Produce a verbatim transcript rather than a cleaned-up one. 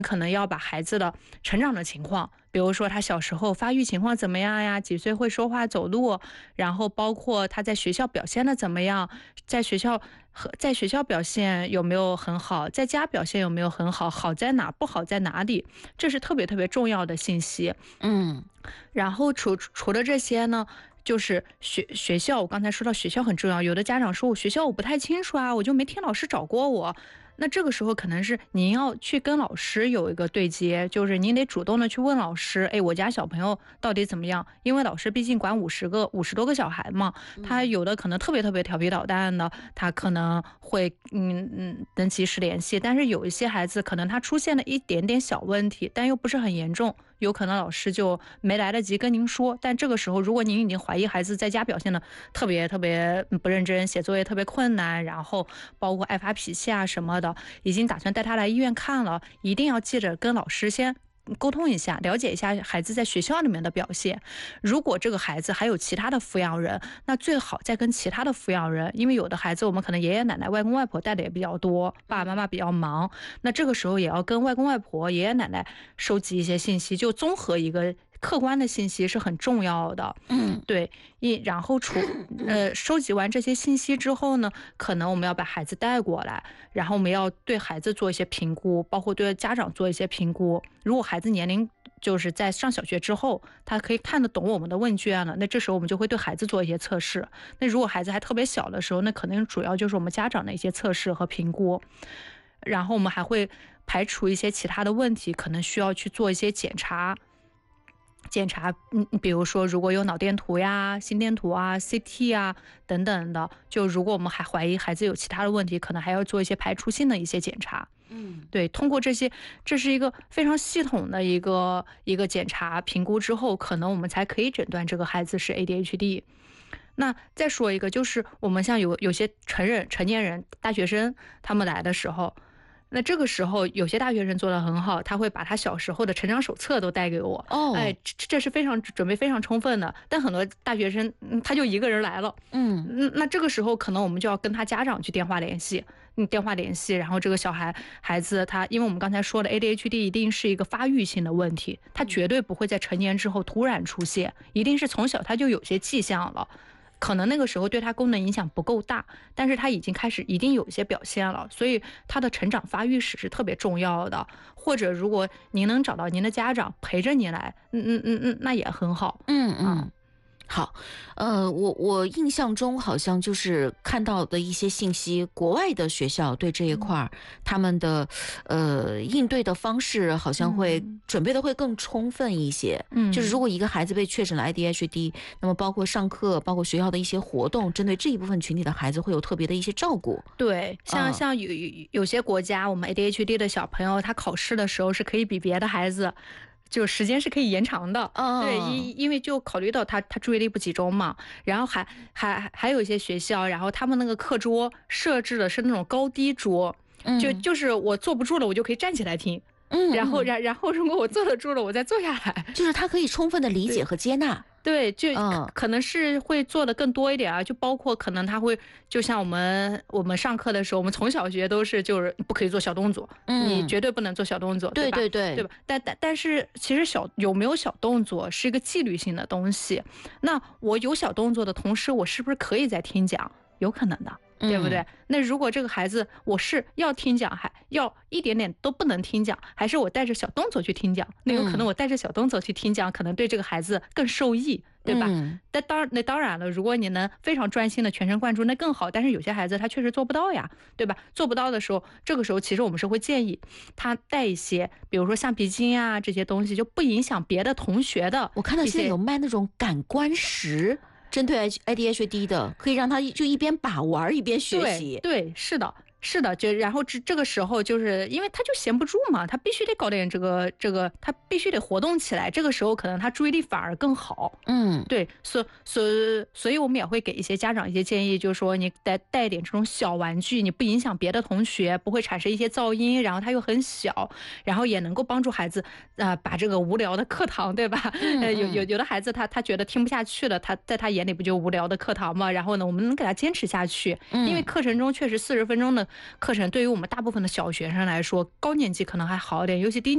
可能要把孩子的成长的情况，比如说他小时候发育情况怎么样呀，几岁会说话走路，然后包括他在学校表现的怎么样，在学校和在学校表现有没有很好，在家表现有没有很好，好在哪，不好在哪里，这是特别特别重要的信息。 嗯， 然后除除了这些呢，就是学学校，我刚才说到学校很重要，有的家长说我学校我不太清楚啊，我就没听老师找过我。那这个时候可能是您要去跟老师有一个对接，就是您得主动的去问老师，哎，我家小朋友到底怎么样？因为老师毕竟管五十个五十多个小孩嘛，他有的可能特别特别调皮捣蛋的，他可能会嗯嗯能及时联系，但是有一些孩子可能他出现了一点点小问题，但又不是很严重，有可能老师就没来得及跟您说。但这个时候，如果您已经怀疑孩子在家表现的特别特别不认真，写作业特别困难，然后包括爱发脾气啊什么的，已经打算带他来医院看了，一定要记着跟老师先沟通一下，了解一下孩子在学校里面的表现。如果这个孩子还有其他的抚养人，那最好再跟其他的抚养人，因为有的孩子我们可能爷爷奶奶、外公外婆带的也比较多，爸爸妈妈比较忙，那这个时候也要跟外公外婆、爷爷奶奶收集一些信息，就综合一个客观的信息是很重要的。 嗯， 对，一然后除呃收集完这些信息之后呢，可能我们要把孩子带过来，然后我们要对孩子做一些评估，包括对家长做一些评估。如果孩子年龄就是在上小学之后，他可以看得懂我们的问卷了，那这时候我们就会对孩子做一些测试。那如果孩子还特别小的时候，那可能主要就是我们家长的一些测试和评估。然后我们还会排除一些其他的问题，可能需要去做一些检查。检查，嗯，比如说如果有脑电图呀、心电图啊、C T 啊等等的，就如果我们还怀疑孩子有其他的问题，可能还要做一些排除性的一些检查。 嗯， 对，通过这些，这是一个非常系统的一个一个检查评估之后，可能我们才可以诊断这个孩子是 A D H D。那再说一个，就是我们像有有些成人、成年人、大学生，他们来的时候。那这个时候，有些大学生做得很好，他会把他小时候的成长手册都带给我。 哦， 哎，这这是非常准备非常充分的。但很多大学生，嗯，他就一个人来了， 嗯嗯，那这个时候可能我们就要跟他家长去电话联系，嗯，电话联系，然后这个小孩孩子他，因为我们刚才说的 A D H D 一定是一个发育性的问题，他绝对不会在成年之后突然出现，一定是从小他就有些迹象了。可能那个时候对他功能影响不够大，但是他已经开始一定有一些表现了，所以他的成长发育史是特别重要的。或者如果您能找到您的家长陪着您来，嗯嗯嗯嗯，那也很好。 嗯嗯。好，呃，我我印象中好像就是看到的一些信息，国外的学校对这一块儿、嗯、他们的呃应对的方式好像会准备的会更充分一些。嗯，就是如果一个孩子被确诊了 A D H D， 那么包括上课，包括学校的一些活动，针对这一部分群体的孩子会有特别的一些照顾。 对，像、嗯、像有有些国家，我们 A D H D 的小朋友，他考试的时候是可以比别的孩子。就时间是可以延长的， 哦、 对，因因为就考虑到他他注意力不集中嘛，然后还还还有一些学校，然后他们那个课桌设置的是那种高低桌，嗯、就就是我坐不住了，我就可以站起来听，嗯，然后然然后如果我坐得住了，我再坐下来， 就是他可以充分的理解和接纳。 对，就可能是会做的更多一点啊，就包括可能他会，就像我们我们上课的时候，我们从小学都是就是不可以做小动作，嗯，你绝对不能做小动作， 对对对， 对吧？但但但是其实小有没有小动作是一个纪律性的东西。那我有小动作的同时，我是不是可以在听讲？有可能的。对不对？嗯、那如果这个孩子我是要听讲，还要一点点都不能听讲，还是我带着小动作去听讲？那有可能我带着小动作去听讲，可能对这个孩子更受益，对吧？嗯、但当那当然了，如果你能非常专心的全神贯注，那更好。但是有些孩子他确实做不到呀，对吧？做不到的时候，这个时候其实我们是会建议他带一些，比如说橡皮筋啊这些东西，就不影响别的同学的。 我看到现在有卖那种感官石。针对 A D H D 的，可以让他就一边把玩一边学习。 对，对，是的，是的，就然后这这个时候，就是因为他就闲不住嘛，他必须得搞点这个这个，他必须得活动起来。这个时候可能他注意力反而更好。嗯，对，所所所以我们也会给一些家长一些建议，就是说你带带点这种小玩具，你不影响别的同学，不会产生一些噪音，然后他又很小，然后也能够帮助孩子啊、呃、把这个无聊的课堂，对吧？嗯嗯呃、有有有的孩子他他觉得听不下去了，他在他眼里不就无聊的课堂嘛？然后呢，我们能给他坚持下去，因为课程中确实四十分钟的课程对于我们大部分的小学生来说，高年级可能还好一点，尤其低